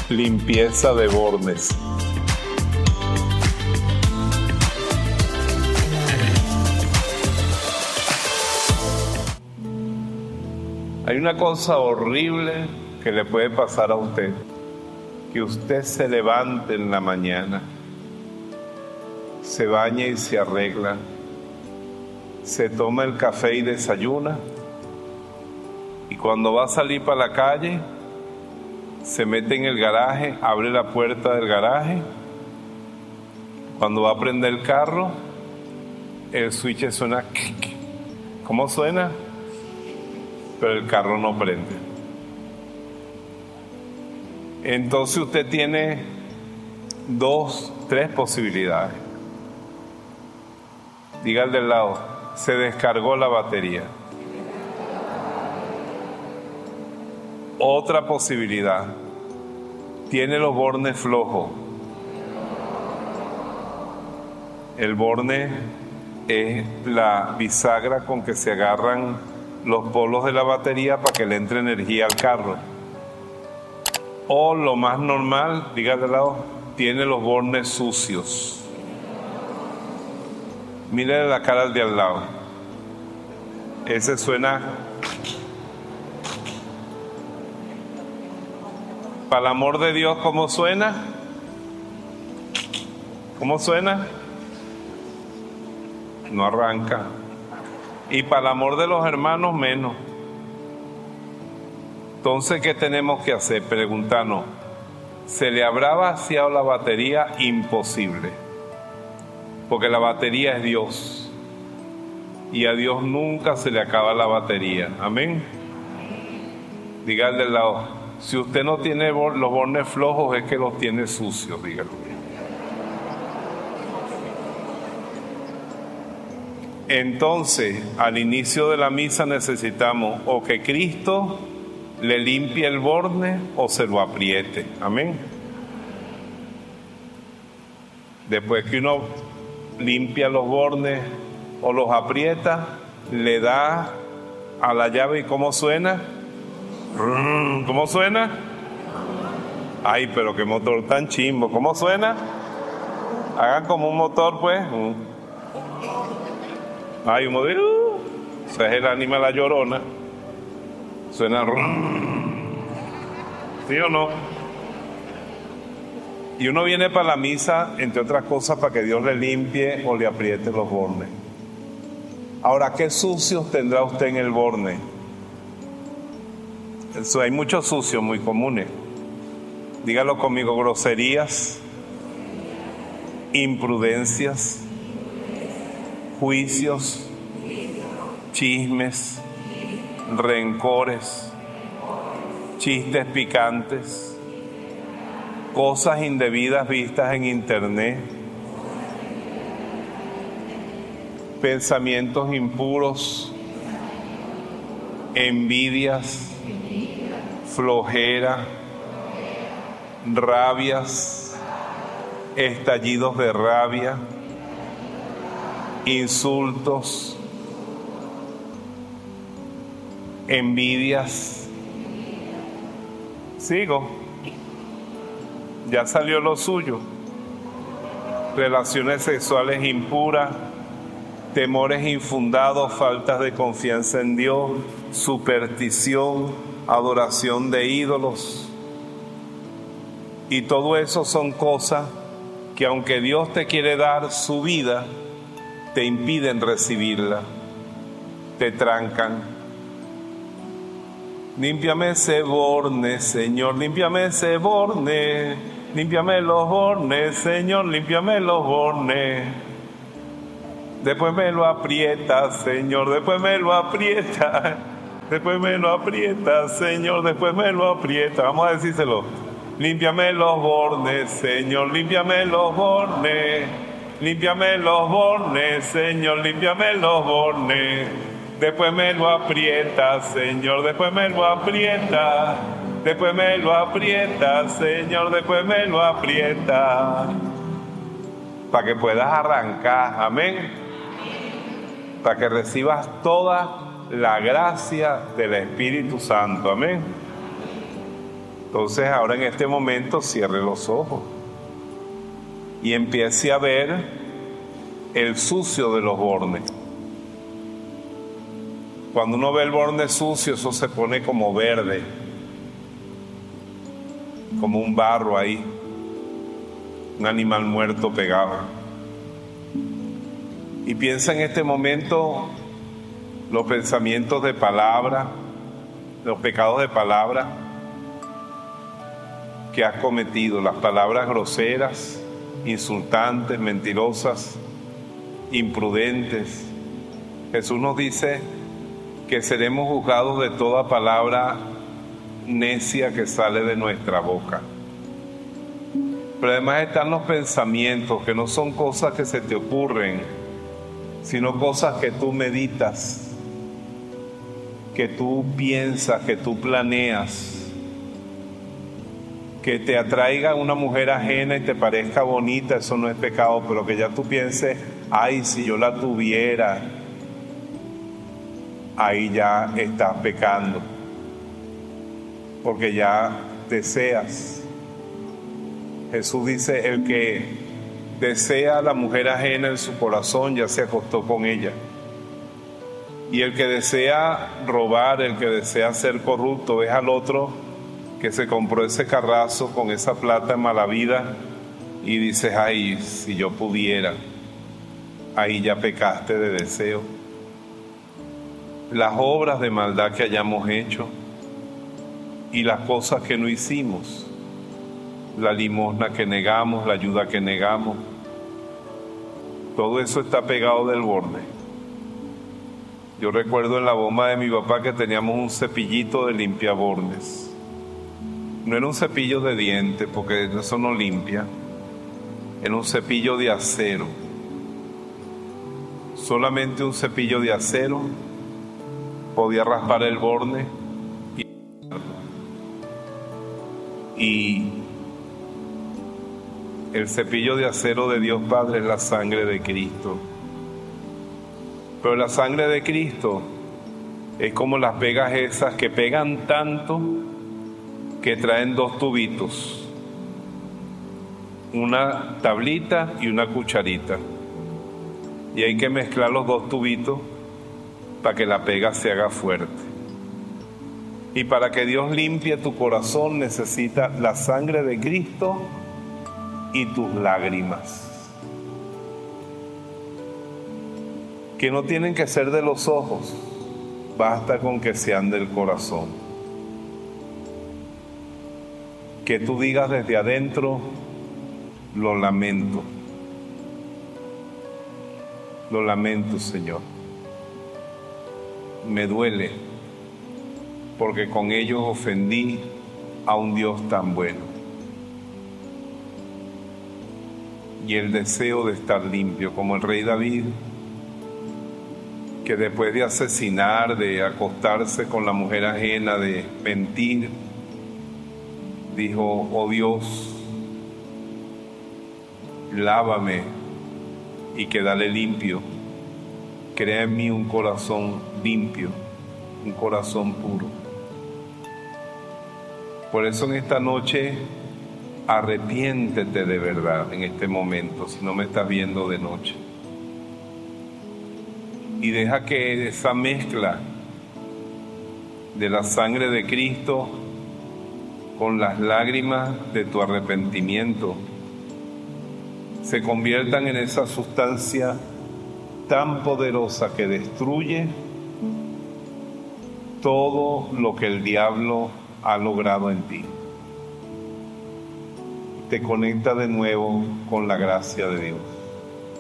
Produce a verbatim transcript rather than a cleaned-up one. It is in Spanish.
limpieza de bornes. Hay una cosa horrible que le puede pasar a usted, que usted se levante en la mañana, se baña y se arregla, se toma el café y desayuna, y cuando va a salir para la calle, se mete en el garaje, abre la puerta del garaje, cuando va a prender el carro, el switch suena, ¿cómo suena? Pero el carro no prende. Entonces usted tiene dos, tres posibilidades. Diga al del lado, se descargó la batería. Otra posibilidad, tiene los bornes flojos. El borne es la bisagra con que se agarran los polos de la batería para que le entre energía al carro. O lo más normal, diga de lado, tiene los bornes sucios. Mire la cara al de al lado. Ese suena. Para el amor de Dios, ¿cómo suena? ¿Cómo suena? No arranca. Y para el amor de los hermanos, menos. Entonces, ¿qué tenemos que hacer? Preguntarnos, ¿se le habrá vaciado la batería? Imposible. Porque la batería es Dios. Y a Dios nunca se le acaba la batería. Amén. Diga al del lado, si usted no tiene los bornes flojos, es que los tiene sucios, dígalo. Entonces, al inicio de la misa necesitamos o que Cristo le limpie el borne o se lo apriete. Amén. Después que uno limpia los bornes o los aprieta, le da a la llave y ¿cómo suena? ¿Cómo suena? Ay, pero qué motor tan chimbo. ¿Cómo suena? Hagan como un motor, pues. Ay, un modelo. O sea, es el ánima la llorona. Suena. ¿Sí o no? Y uno viene para la misa, entre otras cosas, para que Dios le limpie o le apriete los bornes. Ahora, ¿qué sucios tendrá usted en el borne? Eso, hay muchos sucios muy comunes. Dígalo conmigo: groserías, imprudencias, juicios, chismes, rencores, chistes picantes, cosas indebidas vistas en internet, pensamientos impuros, envidias, flojera, rabias, estallidos de rabia, insultos, envidias. Sigo. Ya salió lo suyo. Relaciones sexuales impuras, temores infundados, faltas de confianza en Dios, superstición, adoración de ídolos. Y todo eso son cosas que, aunque Dios te quiere dar su vida, te impiden recibirla, te trancan. Límpiame ese borne, Señor, límpiame ese borne, límpiame los bornes, Señor, límpiame los bornes. Después me lo aprieta, Señor, después me lo aprieta, después me lo aprieta, Señor, después me lo aprieta. Vamos a decírselo. Límpiame los bornes, Señor, límpiame los bornes, límpiame los bornes, Señor, límpiame los bornes. Después me lo aprieta, Señor, después me lo aprieta, después me lo aprieta, Señor, después me lo aprieta. Para que puedas arrancar, amén. Para que recibas toda la gracia del Espíritu Santo, amén. Entonces ahora en este momento cierre los ojos y empiece a ver el sucio de los bornes. Cuando uno ve el borne sucio, eso se pone como verde, como un barro ahí, un animal muerto pegado. Y piensa en este momento los pensamientos de palabra, los pecados de palabra que has cometido, las palabras groseras, insultantes, mentirosas, imprudentes. Jesús nos dice que seremos juzgados de toda palabra necia que sale de nuestra boca. Pero además están los pensamientos, que no son cosas que se te ocurren, sino cosas que tú meditas, que tú piensas, que tú planeas. Que te atraiga una mujer ajena y te parezca bonita, eso no es pecado, pero que ya tú pienses, ay, si yo la tuviera, ahí ya estás pecando, porque ya deseas. Jesús dice, el que desea a la mujer ajena en su corazón ya se acostó con ella. Y el que desea robar, el que desea ser corrupto, es al otro que se compró ese carrazo con esa plata en mala vida y dices, ay, si yo pudiera, ahí ya pecaste de deseo. Las obras de maldad que hayamos hecho y las cosas que no hicimos, la limosna que negamos, la ayuda que negamos, todo eso está pegado del borde. Yo recuerdo en la bomba de mi papá que teníamos un cepillito de limpiabordes. No era un cepillo de dientes, porque eso no limpia. Era un cepillo de acero. Solamente un cepillo de acero podía raspar el borde y, y el cepillo de acero de Dios Padre es la sangre de Cristo. Pero la sangre de Cristo es como las pegas esas que pegan tanto que traen dos tubitos, una tablita y una cucharita, y hay que mezclar los dos tubitos para que la pega se haga fuerte. Y para que Dios limpie tu corazón necesita la sangre de Cristo y tus lágrimas, que no tienen que ser de los ojos, basta con que sean del corazón. Que tú digas desde adentro, lo lamento. Lo lamento, Señor. Me duele, porque con ellos ofendí a un Dios tan bueno. Y el deseo de estar limpio, como el rey David, que después de asesinar, de acostarse con la mujer ajena, de mentir, dijo, oh Dios, lávame y quédale limpio. Crea en mí un corazón limpio, un corazón puro. Por eso en esta noche, arrepiéntete de verdad en este momento, si no me estás viendo de noche. Y deja que esa mezcla de la sangre de Cristo con las lágrimas de tu arrepentimiento se conviertan en esa sustancia tan poderosa que destruye todo lo que el diablo ha logrado en ti. Te conecta de nuevo con la gracia de Dios.